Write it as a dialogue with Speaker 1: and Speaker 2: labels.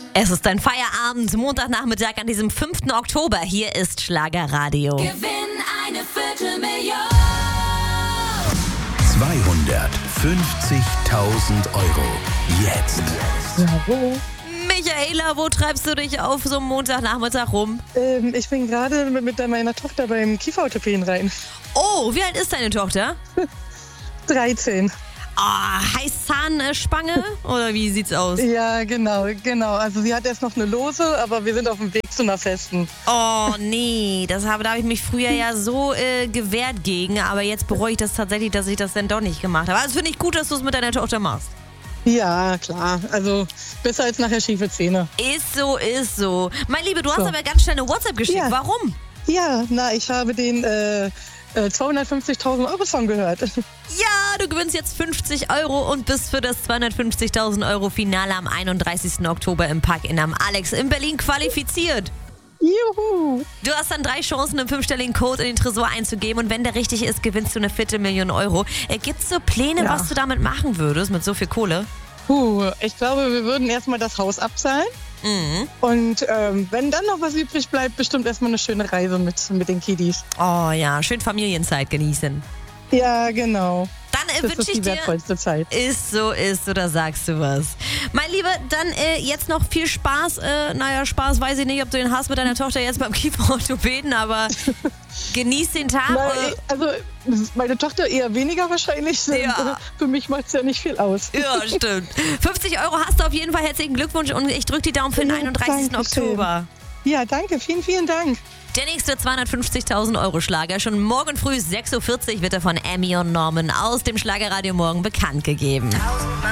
Speaker 1: Es ist ein Feierabend, Montagnachmittag an diesem 5. Oktober. Hier ist Schlagerradio.
Speaker 2: Gewinn eine Viertelmillion.
Speaker 3: 250.000 Euro. Jetzt.
Speaker 4: Jawohl.
Speaker 1: Michaela, wo treibst du dich auf so einem Montagnachmittag rum?
Speaker 4: Ich bin gerade mit meiner Tochter beim Kieferorthopäden rein.
Speaker 1: Oh, wie alt ist deine Tochter?
Speaker 4: 13.
Speaker 1: Heißzahnspange? Oder wie sieht's aus?
Speaker 4: Ja, genau. Also sie hat erst noch eine lose, aber wir sind auf dem Weg zu einer festen.
Speaker 1: Oh, nee, da habe ich mich früher ja so gewehrt gegen, aber jetzt bereue ich das tatsächlich, dass ich das dann doch nicht gemacht habe. Also finde ich gut, dass du es mit deiner Tochter machst.
Speaker 4: Ja, klar. Also besser als nachher schiefe Zähne.
Speaker 1: Ist so. Mein Liebe, du hast aber ganz schnell eine WhatsApp geschickt.
Speaker 4: Ja.
Speaker 1: Warum?
Speaker 4: Ja, ich habe den 250.000 Euro Song gehört.
Speaker 1: Ja, du gewinnst jetzt 50 Euro und bist für das 250.000 Euro Finale am 31. Oktober im Park-In am Alex in Berlin qualifiziert.
Speaker 4: Juhu!
Speaker 1: Du hast dann 3 Chancen, einen 5-stelligen Code in den Tresor einzugeben und wenn der richtig ist, gewinnst du eine Viertelmillion Euro. Gibt es so Pläne,
Speaker 4: Ja.
Speaker 1: was du damit machen würdest, mit so viel Kohle?
Speaker 4: Ich glaube, wir würden erstmal das Haus abzahlen. Und wenn dann noch was übrig bleibt, bestimmt erstmal eine schöne Reise mit den Kiddies.
Speaker 1: Oh ja, schön Familienzeit genießen.
Speaker 4: Ja, genau.
Speaker 1: Dann
Speaker 4: Das
Speaker 1: wünsche
Speaker 4: ist
Speaker 1: ich
Speaker 4: die
Speaker 1: dir...
Speaker 4: wertvollste Zeit.
Speaker 1: Ist so, da sagst du was. Mein Lieber, dann jetzt noch viel Spaß. Spaß weiß ich nicht, ob du den hast mit deiner Tochter jetzt beim Kieferorthopäden, aber genieß den Tag.
Speaker 4: Also meine Tochter eher weniger wahrscheinlich.
Speaker 1: Ja.
Speaker 4: Für mich macht es ja nicht viel aus.
Speaker 1: Ja, stimmt. 50 Euro hast du auf jeden Fall. Herzlichen Glückwunsch und ich drücke die Daumen für den 31.
Speaker 4: Dankeschön.
Speaker 1: Oktober.
Speaker 4: Ja, danke. Vielen, vielen Dank.
Speaker 1: Der nächste 250.000 Euro Schlager. Schon morgen früh 6.40 Uhr wird er von Emmy und Norman aus dem Schlagerradio morgen bekannt gegeben.